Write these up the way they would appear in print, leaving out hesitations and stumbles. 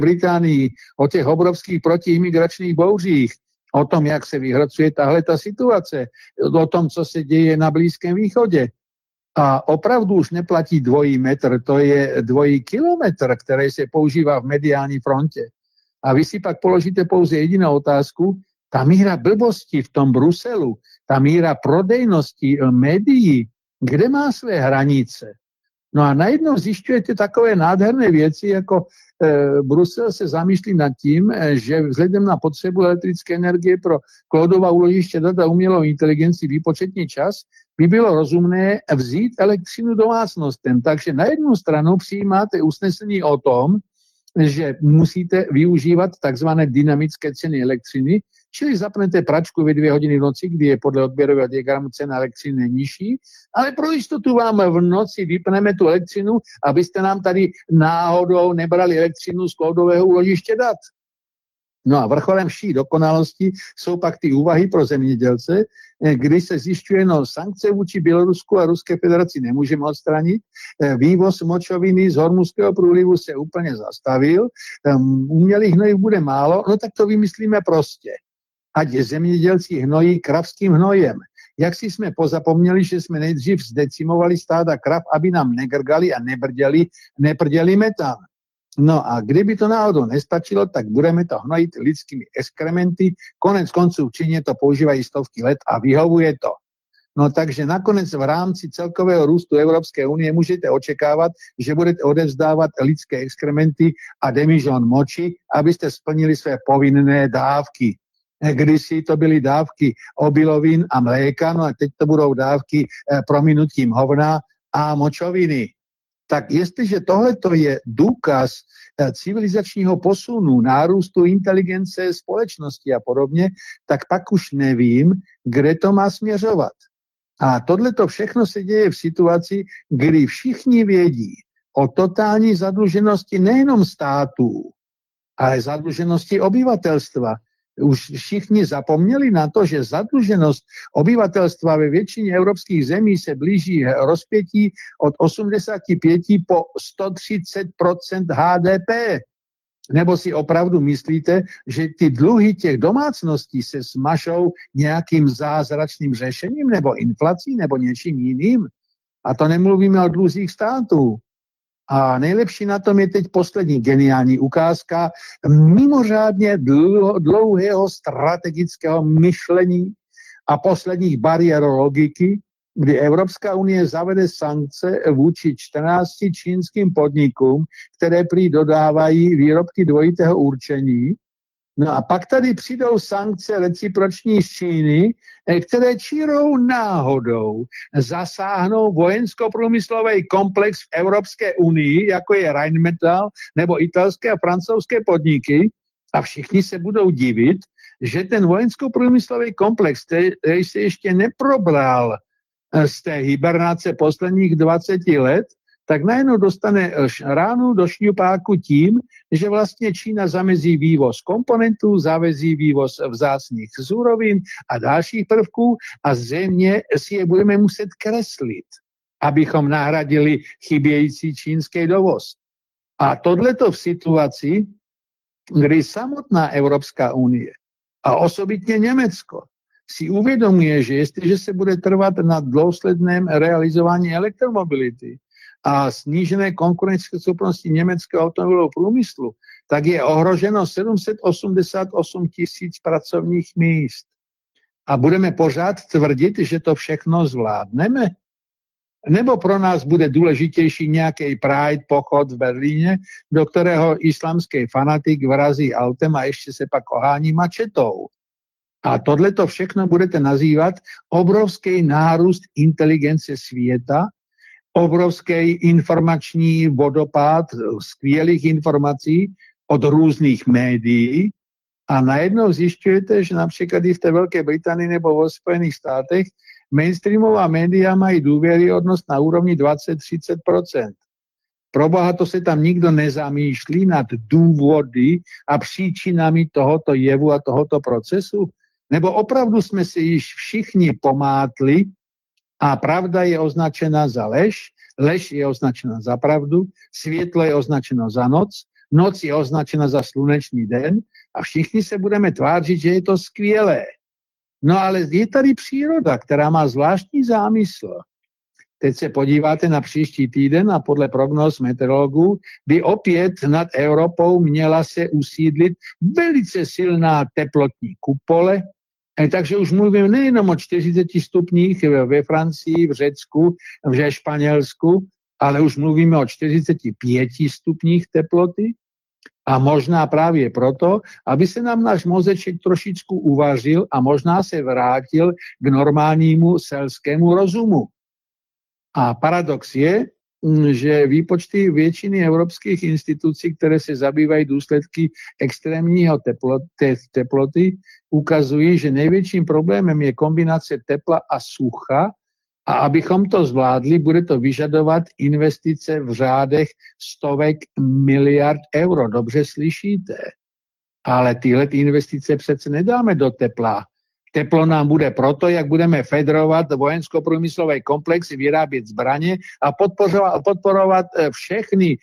Británii, o těch obrovských protiimigračních bouřích, o tom, jak se vyhrocuje tahleta situace, o tom, co se děje na Blízkém východě. A opravdu už neplatí dvojí metr, to je dvojí kilometr, který se používá v mediální frontě. A vy si pak položíte pouze jedinou otázku, ta míra blbosti v tom Bruselu, ta míra prodejnosti médií, kde má své hranice? No a najednou zjišťujete takové nádherné věci, jako Brusel se zamýšlí nad tím, že vzhledem na potřebu elektrické energie pro cloudová úložiště dat a umělou inteligenci výpočetní čas by bylo rozumné vzít elektřinu domácnostem. Takže na jednu stranu přijímáte usnesení o tom, že musíte využívat takzvané dynamické ceny elektřiny, čili zapnete pračku ve 2 hodiny v noci, kdy je podle odběrového diagramu cena elektřiny nižší, ale pro jistotu vám v noci vypneme tu elektřinu, abyste nám tady náhodou nebrali elektřinu z cloudového úložiště dat. No a vrcholem vší dokonalosti jsou pak ty úvahy pro zemědělce, kdy se zjišťuje, no sankce vůči Bělorusku a Ruské federaci nemůžeme odstranit, vývoz močoviny z Hormuzského průlivu se úplně zastavil, umělých hnojiv bude málo, no tak to vymyslíme prostě. Ať zemědělci hnojí kravským hnojem. Jak si jsme pozapomněli, že jsme nejdřív zdecimovali stáda krav, aby nám negrgali a neprděli metan. No a kdyby to náhodou nestačilo, tak budeme to hnojit lidskými exkrementy. Konec konců v Číně to používají stovky let a vyhovuje to. No takže nakonec v rámci celkového růstu Evropské unie můžete očekávat, že budete odevzdávat lidské exkrementy a demižon moči, abyste splnili své povinné dávky. Kdysi to byly dávky obilovin a mléka, no a teď to budou dávky prominutím hovna a močoviny. Tak jestliže tohleto je důkaz civilizačního posunu, nárůstu inteligence společnosti a podobně, tak pak už nevím, kde to má směřovat. A tohleto všechno se děje v situaci, kdy všichni vědí o totální zadluženosti nejenom států, ale zadluženosti obyvatelstva. Už všichni zapomněli na to, že zadluženost obyvatelstva ve většině evropských zemí se blíží rozpětí od 85 po 130% HDP. Nebo si opravdu myslíte, že ty dluhy těch domácností se smažou nějakým zázračným řešením nebo inflací nebo něčím jiným? A to nemluvíme o dluzích států. A nejlepší na tom je teď poslední geniální ukázka mimořádně dlouhého strategického myšlení a posledních bariér logiky, kdy Evropská unie zavede sankce vůči 14 čínským podnikům, které prý dodávají výrobky dvojitého určení. No a pak tady přijdou sankce reciproční z Číny, které čirou náhodou zasáhnou vojensko-průmyslový komplex v Evropské unii, jako je Rheinmetall nebo italské a francouzské podniky, a všichni se budou divit, že ten vojensko-průmyslový komplex, který se ještě neprobral z té hibernace posledních 20 let, tak najednou dostane ránu do šňupáku tím, že vlastně Čína zamezí vývoz komponentů, zavezí vývoz vzácných surovin a dalších prvků a zřejmě si je budeme muset kreslit, abychom nahradili chybějící čínský dovoz. A tohleto v situaci, kdy samotná Evropská unie a osobitně Německo si uvědomuje, že jestliže se bude trvat na dlouhodobém realizování elektromobility a snížené konkurenceschopnosti německého automobilového průmyslu, tak je ohroženo 788 000 pracovních míst. A budeme pořád tvrdit, že to všechno zvládneme? Nebo pro nás bude důležitější nějaký Pride pochod v Berlíně, do kterého islamský fanatik vrazí autem a ještě se pak ohání mačetou? A tohleto všechno budete nazývat obrovský nárůst inteligence světa, obrovský informační vodopád skvělých informací od různých médií a najednou zjišťujete, že například i v té Velké Británii nebo ve Spojených státech mainstreamová média mají důvěryhodnost na úrovni 20-30%. Proboha, to se tam nikdo nezamýšlí nad důvody a příčinami tohoto jevu a tohoto procesu? Nebo opravdu jsme si již všichni pomátli a pravda je označena za lež, lež je označena za pravdu, světlo je označeno za noc noc je označena za slunečný den a všichni se budeme tvářit, že je to skvělé. No ale je tady příroda, která má zvláštní zámysl. Teď se podíváte na příští týden a podle prognóz meteorologů by opět nad Evropou měla se usídlit velice silná teplotní kupole, takže už mluvím nejenom o 40 stupních ve Francii, v Řecku, v Španělsku, ale už mluvíme o 45 stupních teploty a možná právě proto, aby se nám náš mozeček trošičku uvařil a možná se vrátil k normálnímu selskému rozumu. A paradox je, že výpočty většiny evropských institucí, které se zabývají důsledky extrémního teploty, ukazují, že největším problémem je kombinace tepla a sucha a abychom to zvládli, bude to vyžadovat investice v řádech stovek miliard euro. Dobře slyšíte? Ale tyhle investice přece nedáme do tepla. Teplo nám bude proto, jak budeme federovat vojensko-průmyslové komplexy, vyrábět zbraně a podporovat všechny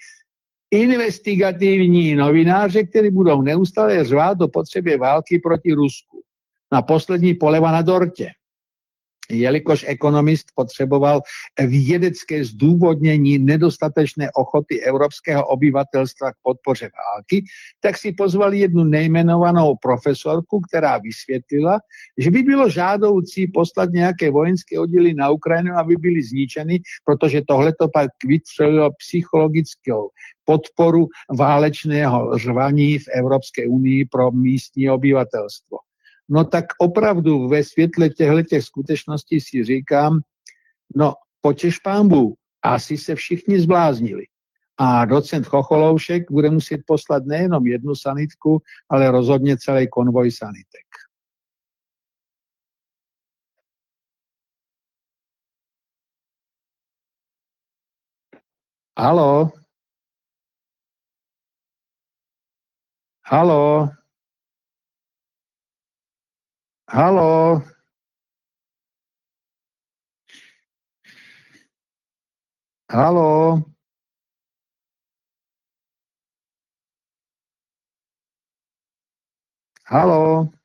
investigativní novináře, kteří budou neustále řvát o potřebě války proti Rusku. Na poslední poleva na dortě. Jelikož ekonomist potřeboval vědecké zdůvodnění nedostatečné ochoty evropského obyvatelstva k podpoře války, tak si pozvali jednu nejmenovanou profesorku, která vysvětlila, že by bylo žádoucí poslat nějaké vojenské oddíly na Ukrajinu, aby byly zničeny, protože tohleto pak vytvořilo psychologickou podporu válečného řvaní v Evropské unii pro místní obyvatelstvo. No tak opravdu ve světle těchto skutečností si říkám, no počeš pánbů, asi se všichni zbláznili. A docent Chocholoušek bude muset poslat nejenom jednu sanitku, ale rozhodně celý konvoj sanitek. Haló? Haló? Haló? Haló? Haló?